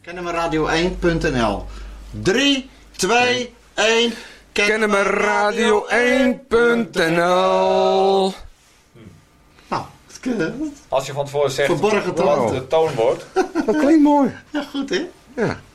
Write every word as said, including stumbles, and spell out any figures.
Kennemerradio één punt n l. drie, twee, één. Kennemerradio één punt n l. Nou, als je van tevoren zegt verborgen wat toon. de toon wordt. Dat klinkt mooi. Ja, goed hè? Ja.